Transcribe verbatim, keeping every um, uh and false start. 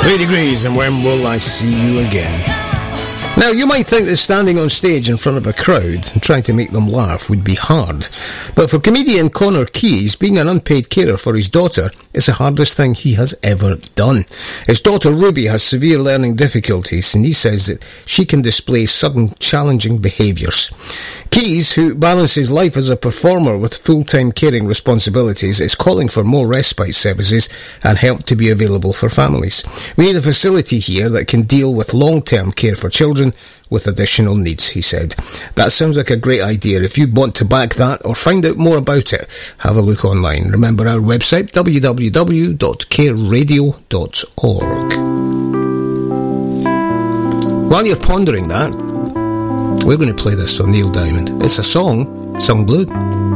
Three degrees, and when will I see you again? Now, you might think that standing on stage in front of a crowd and trying to make them laugh would be hard. But for comedian Connor Keys, being an unpaid carer for his daughter is the hardest thing he has ever done. His daughter Ruby has severe learning difficulties, and he says that she can display sudden challenging behaviours. Keys, who balances life as a performer with full-time caring responsibilities, is calling for more respite services and help to be available for families. We need a facility here that can deal with long-term care for children with additional needs, he said. That sounds like a great idea. If you want to back that or find out more about it, have a look online. Remember our website, w w w dot care radio dot org. While you're pondering that, we're going to play this on Neil Diamond. It's a song, sung blue.